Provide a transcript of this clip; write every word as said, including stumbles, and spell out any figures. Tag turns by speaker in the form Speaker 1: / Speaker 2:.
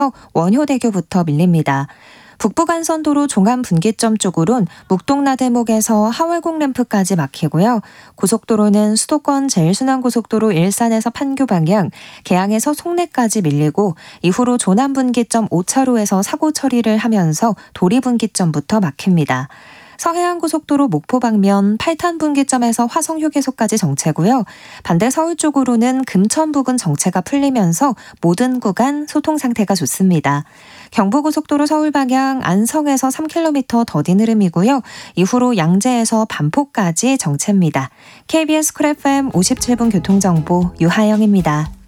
Speaker 1: 원효대교부터 밀립니다. 북부간선도로 종암분기점 쪽으론 묵동나들목에서 하월곡램프까지 막히고요. 고속도로는 수도권 제일순환고속도로 일산에서 판교 방향, 계양에서 송내까지 밀리고 이후로 조남분기점 오 차로에서 사고 처리를 하면서 도리분기점부터 막힙니다. 서해안고속도로 목포 방면 팔탄분기점에서 화성휴게소까지 정체고요. 반대 서울 쪽으로는 금천 부근 정체가 풀리면서 모든 구간 소통 상태가 좋습니다. 경부고속도로 서울 방향 안성에서 삼 킬로미터 더딘 흐름이고요. 이후로 양재에서 반포까지 정체입니다. 케이비에스 쿨 에프엠 오십칠 분 교통정보 유하영입니다.